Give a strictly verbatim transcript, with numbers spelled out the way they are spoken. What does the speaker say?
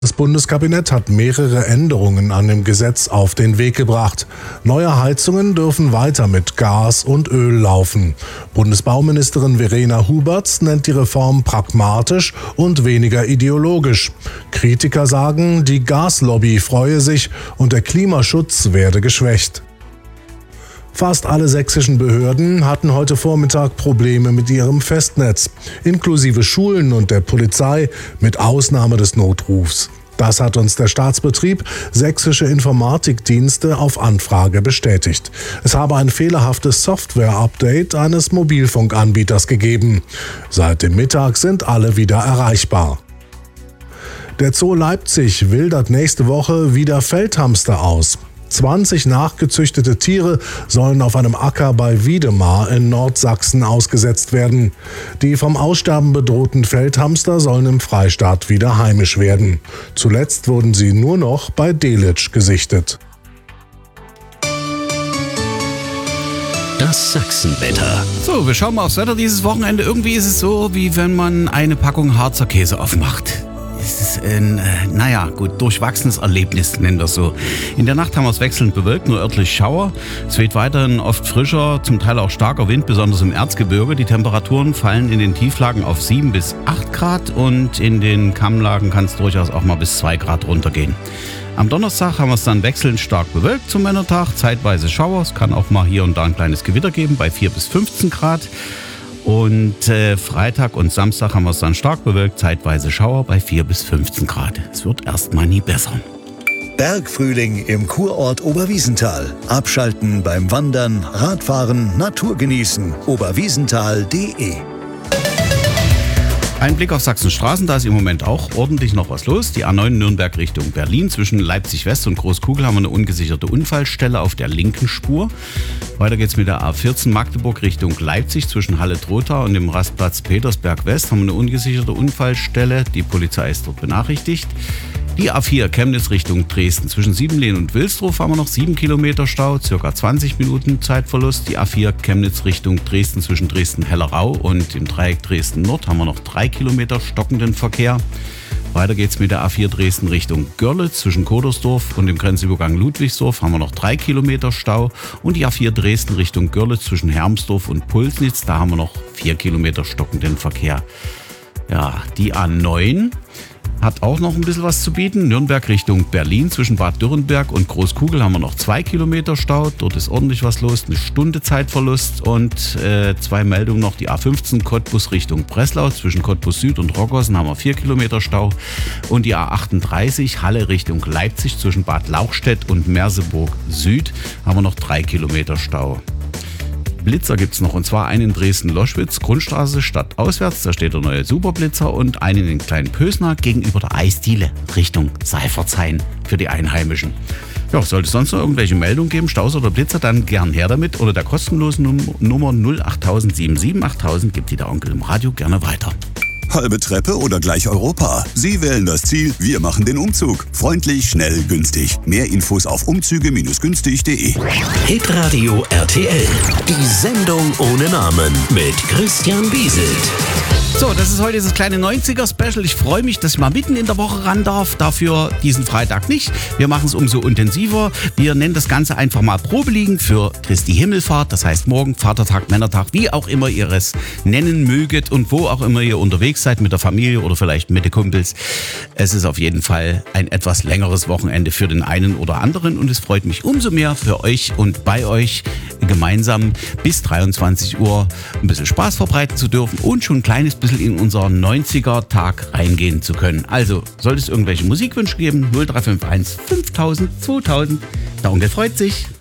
Das Bundeskabinett hat mehrere Änderungen an dem Gesetz auf den Weg gebracht. Neue Heizungen dürfen weiter mit Gas und Öl laufen. Bundesbauministerin Verena Huberts nennt die Reform pragmatisch und weniger ideologisch. Kritiker sagen, die Gaslobby freue sich und der Klimaschutz werde geschwächt. Fast alle sächsischen Behörden hatten heute Vormittag Probleme mit ihrem Festnetz, inklusive Schulen und der Polizei, mit Ausnahme des Notrufs. Das hat uns der Staatsbetrieb Sächsische Informatikdienste auf Anfrage bestätigt. Es habe ein fehlerhaftes Software-Update eines Mobilfunkanbieters gegeben. Seit dem Mittag sind alle wieder erreichbar. Der Zoo Leipzig wildert nächste Woche wieder Feldhamster aus. zwanzig nachgezüchtete Tiere sollen auf einem Acker bei Wiedemar in Nordsachsen ausgesetzt werden. Die vom Aussterben bedrohten Feldhamster sollen im Freistaat wieder heimisch werden. Zuletzt wurden sie nur noch bei Delitzsch gesichtet. Das Sachsenwetter. So, wir schauen mal aufs Wetter dieses Wochenende. Irgendwie ist es so, wie wenn man eine Packung Harzer Käse aufmacht. Es ist ein, äh, naja, gut, durchwachsenes Erlebnis, nennen wir es so. In der Nacht haben wir es wechselnd bewölkt, nur örtlich Schauer. Es weht weiterhin oft frischer, zum Teil auch starker Wind, besonders im Erzgebirge. Die Temperaturen fallen in den Tieflagen auf sieben bis acht Grad und in den Kammlagen kann es durchaus auch mal bis zwei Grad runtergehen. Am Donnerstag haben wir es dann wechselnd stark bewölkt zum Männertag, zeitweise Schauer. Es kann auch mal hier und da ein kleines Gewitter geben bei vier bis fünfzehn Grad. Und äh, Freitag und Samstag haben wir es dann stark bewölkt, zeitweise Schauer bei vier bis fünfzehn Grad. Es wird erstmal nie besser. Bergfrühling im Kurort Oberwiesenthal. Abschalten beim Wandern, Radfahren, Natur genießen. oberwiesenthal punkt de. Ein Blick auf Sachsens Straßen, da ist im Moment auch ordentlich noch was los. Die A neun Nürnberg Richtung Berlin. Zwischen Leipzig West und Großkugel haben wir eine ungesicherte Unfallstelle auf der linken Spur. Weiter geht's mit der A vierzehn Magdeburg Richtung Leipzig. Zwischen Halle-Trotha und dem Rastplatz Petersberg West haben wir eine ungesicherte Unfallstelle. Die Polizei ist dort benachrichtigt. Die A vier Chemnitz Richtung Dresden. Zwischen Siebenlehn und Wilsdruff haben wir noch sieben Kilometer Stau, circa zwanzig Minuten Zeitverlust. Die A vier Chemnitz Richtung Dresden zwischen Dresden-Hellerau und dem Dreieck Dresden-Nord haben wir noch drei Kilometer stockenden Verkehr. Weiter geht's mit der A vier Dresden Richtung Görlitz. Zwischen Kodersdorf und dem Grenzübergang Ludwigsdorf haben wir noch drei Kilometer Stau. Und die A vier Dresden Richtung Görlitz zwischen Hermsdorf und Pulsnitz, da haben wir noch vier Kilometer stockenden Verkehr. Ja, die A neun hat auch noch ein bisschen was zu bieten. Nürnberg Richtung Berlin. Zwischen Bad Dürrenberg und Großkugel haben wir noch zwei Kilometer Stau. Dort ist ordentlich was los. Eine Stunde Zeitverlust und äh, zwei Meldungen noch. Die A fünfzehn Cottbus Richtung Breslau. Zwischen Cottbus Süd und Roggersen haben wir vier Kilometer Stau. Und die A achtunddreißig Halle Richtung Leipzig. Zwischen Bad Lauchstädt und Merseburg Süd haben wir noch drei Kilometer Stau. Blitzer gibt es noch, und zwar einen in Dresden-Loschwitz, Grundstraße stadtauswärts, da steht der neue Superblitzer, und einen in Kleinpösner gegenüber der Eisdiele Richtung Seifertshain für die Einheimischen. Ja, sollte es sonst noch irgendwelche Meldungen geben, Staus oder Blitzer, dann gern her damit. Oder der kostenlosen Num- Nummer null acht sieben sieben achttausend gibt die der Onkel im Radio gerne weiter. Halbe Treppe oder gleich Europa? Sie wählen das Ziel, wir machen den Umzug. Freundlich, schnell, günstig. Mehr Infos auf umzüge günstig punkt de. Hitradio R T L. Die Sendung ohne Namen mit Christian Bieselt. So, das ist heute dieses kleine neunziger-Special. Ich freue mich, dass ich mal mitten in der Woche ran darf. Dafür diesen Freitag nicht. Wir machen es umso intensiver. Wir nennen das Ganze einfach mal Probeliegen für Christi Himmelfahrt. Das heißt morgen, Vatertag, Männertag, wie auch immer ihr es nennen möget und wo auch immer ihr unterwegs seid mit der Familie oder vielleicht mit den Kumpels. Es ist auf jeden Fall ein etwas längeres Wochenende für den einen oder anderen und es freut mich umso mehr für euch und bei euch gemeinsam bis dreiundzwanzig Uhr ein bisschen Spaß verbreiten zu dürfen und schon ein kleines bisschen in unseren neunziger-Tag reingehen zu können. Also, sollte es irgendwelche Musikwünsche geben, null drei fünf eins fünftausend zweitausend. Der Onkel freut sich.